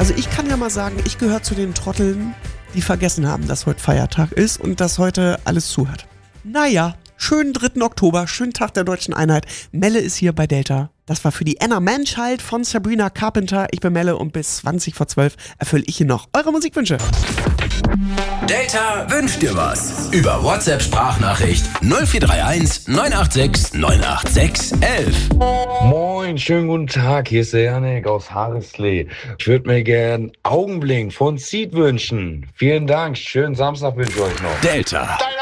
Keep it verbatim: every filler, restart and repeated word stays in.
Also ich kann ja mal sagen, ich gehöre zu den Trotteln, die vergessen haben, dass heute Feiertag ist und dass heute alles zu hat. Naja, schönen dritten Oktober, schönen Tag der Deutschen Einheit. Melle ist hier bei Delta. Das war für die Anna Manchild von Sabrina Carpenter. Ich bin Melle und bis zwanzig vor zwölf erfülle ich hier noch eure Musikwünsche. Delta wünscht dir was. Über WhatsApp-Sprachnachricht null vier drei eins neun acht sechs neun acht sechs eins eins. Moin, schönen guten Tag. Hier ist der Janik aus Harrisley. Ich würde mir gern Augenblick von Seed wünschen. Vielen Dank. Schönen Samstag wünsche ich euch noch. Delta.